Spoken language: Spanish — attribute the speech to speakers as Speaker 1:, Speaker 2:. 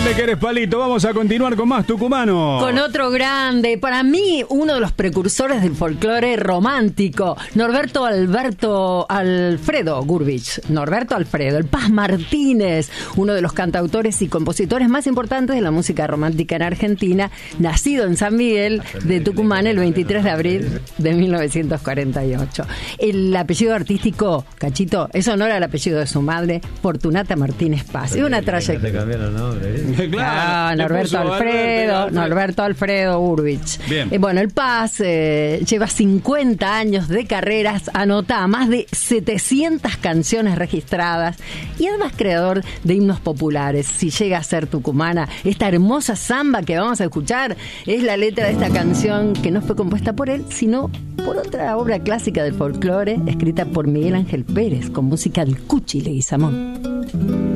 Speaker 1: grande que eres, Palito. Vamos a continuar con más tucumano.
Speaker 2: Con otro grande, para mí uno de los precursores del folclore romántico, Norberto Alfredo Gurvich. Norberto Alfredo, el Paz Martínez, uno de los cantautores y compositores más importantes de la música romántica en Argentina, nacido en San Miguel de Tucumán el 23 de abril de 1948. El apellido artístico, Cachito, es honor al apellido de su madre, Fortunata Martínez Paz. Es una trayectoria. Claro, Norberto Alfredo Gurvich. Bueno, el Paz lleva 50 años de carreras, anota más de 700 canciones registradas y además creador de himnos populares. Si llega a ser tucumana, esta hermosa samba que vamos a escuchar es la letra de esta canción que no fue compuesta por él, sino por otra obra clásica del folclore escrita por Miguel Ángel Pérez con música del Cuchi Leguizamón.